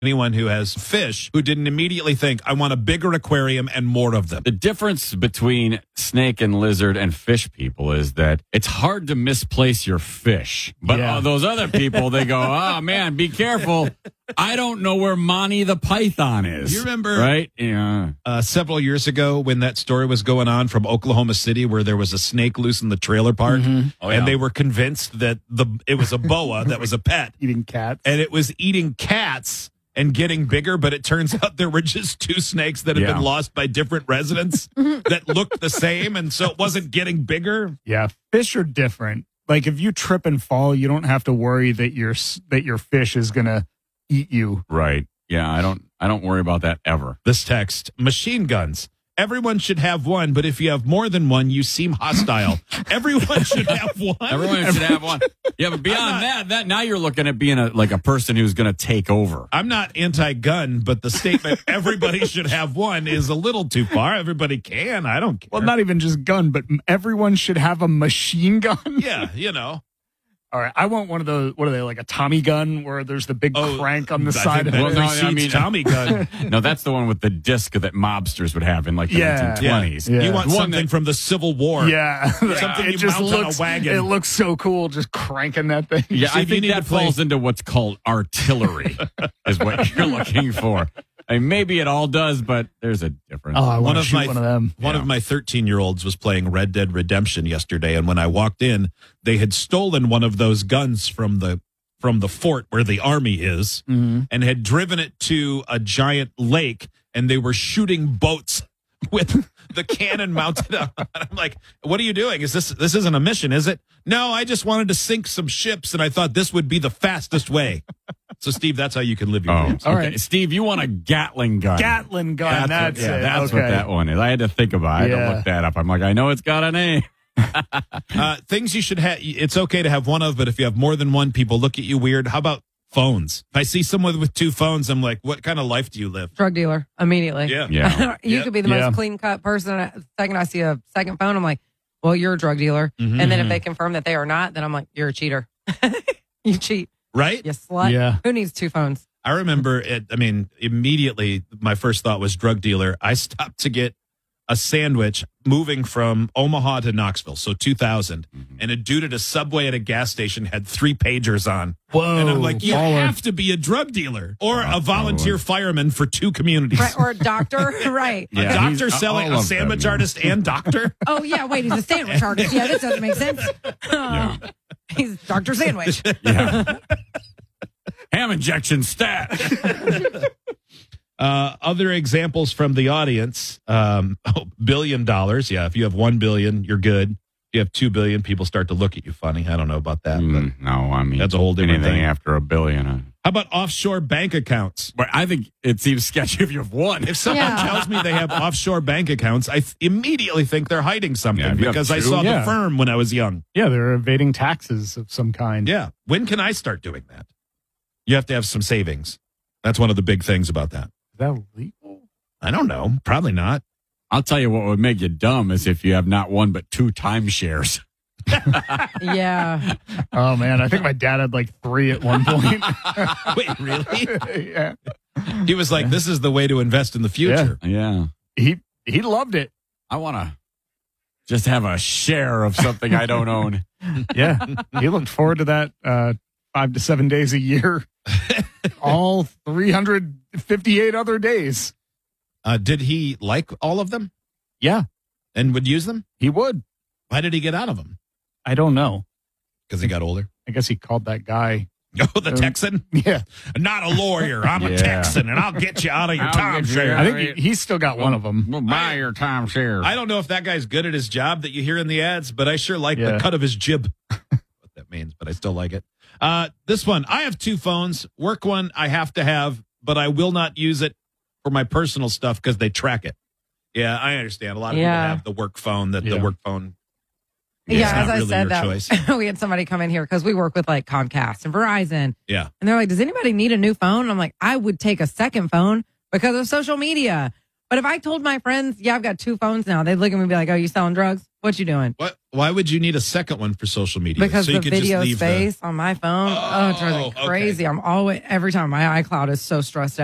anyone who has fish who didn't immediately think, I want a bigger aquarium and more of them. The difference between snake and lizard and fish people is that it's hard to misplace your fish. But those other people, they go, oh, man, be careful. I don't know where Monty the Python is. You remember, right? Yeah. Several years ago when that story was going on from Oklahoma City where there was a snake loose in the trailer park and they were convinced that it was a boa that was a pet. Eating cats. And it was eating cats and getting bigger, but it turns out there were just two snakes that had been lost by different residents that looked the same, and so it wasn't getting bigger. Yeah, fish are different. Like if you trip and fall, you don't have to worry that your fish is gonna eat you. Right. Yeah, I don't worry about that ever. This text, machine guns. Everyone should have one, but if you have more than one, you seem hostile. Everyone should have one. Everyone should have one. Yeah, but beyond that now you're looking at being a person who's going to take over. I'm not anti-gun, but the statement everybody should have one is a little too far. Everybody can. I don't care. Well, not even just gun, but everyone should have a machine gun. Yeah, you know. All right, I want one of those. What are they, like a Tommy gun, where there's the big crank on the side of it? Well, no, I mean Tommy gun. No, that's the one with the disc that mobsters would have in like the 1920s. Yeah. You want something from the Civil War? Yeah, Something it you just mount looks. on a wagon. It looks so cool, just cranking that thing. Yeah, See, I think that falls into what's called artillery, is what you're looking for. I mean, maybe it all does, but there's a difference. Oh, I want to shoot one of them. One of my 13-year-olds was playing Red Dead Redemption yesterday, and when I walked in, they had stolen one of those guns from the fort where the army is, and had driven it to a giant lake, and they were shooting boats with the cannon mounted on. I'm like, what are you doing? This isn't a mission, is it? No, I just wanted to sink some ships, and I thought this would be the fastest way. So, Steve, that's how you can live your dreams. All right. Steve, you want a Gatling gun. Gatling gun, that's it. That's what that one is. I had to think about it. I had to look that up. I'm like, I know it's got a name. Things you should have, it's okay to have one of, but if you have more than one, people look at you weird. How about phones? If I see someone with two phones, I'm like, what kind of life do you live? Drug dealer, immediately. Yeah. You could be the most clean-cut person. The second I see a second phone, I'm like, well, you're a drug dealer. And then if they confirm that they are not, then I'm like, you're a cheater. You cheat. Right? You slut. Yeah. Who needs two phones? I remember immediately my first thought was drug dealer. I stopped to get a sandwich moving from Omaha to Knoxville, so 2000. And a dude at a Subway at a gas station had 3 pagers on. Whoa. And I'm like, you have to be a drug dealer or a volunteer fireman for 2 communities. Right, or a doctor. Right. A doctor selling a sandwich artist and doctor? Oh, yeah, wait, he's a sandwich artist. Yeah, that doesn't make sense. He's Dr. Sandwich. Yeah. Ham injection stat. Other examples from the audience. $1 billion. Yeah, if you have 1 billion, you're good. If you have 2 billion, people start to look at you funny. I don't know about that. But No, I mean, that's a whole different anything thing. after $1 billion. How about offshore bank accounts? But I think it seems sketchy if you have one. If someone tells me they have offshore bank accounts, I immediately think they're hiding something because I saw the firm when I was young. Yeah, they're evading taxes of some kind. Yeah. When can I start doing that? You have to have some savings. That's one of the big things about that. Is that legal? I don't know. Probably not. I'll tell you what would make you dumb is if you have not one but 2 timeshares. Yeah. Oh, man. I think my dad had like 3 at one point. Wait, really? Yeah. He was like, this is the way to invest in the future. Yeah. He loved it. I want to just have a share of something I don't own. Yeah. He looked forward to that 5 to 7 days a year. All 358 other days. Did he like all of them Yeah, and would use them? he would. Why did he get out of them? I don't know. Because he got older. I guess he called that guy. Oh, the Texan? Yeah. Not a lawyer. I'm a Texan, and I'll get you out of your timeshare. I think he's still got one of them. We'll buy your timeshare. I don't know if that guy's good at his job that you hear in the ads, but I sure like the cut of his jib. What that means, but I still like it. This one, I have 2 phones. Work one I have to have, but I will not use it for my personal stuff because they track it. Yeah, I understand. A lot of people have the work phone the work phone. Yeah, as I really said choice. that, we had somebody come in here because we work with like Comcast and Verizon. Yeah. And they're like, does anybody need a new phone? I'm like, I would take a second phone because of social media. But if I told my friends, yeah, I've got 2 phones now, they'd look at me and be like, oh, you selling drugs? What you doing? What? Why would you need a second one for social media? Because so you the could just video leave space on my phone, it drives me okay. crazy. I'm always, every time my iCloud is so stressed out.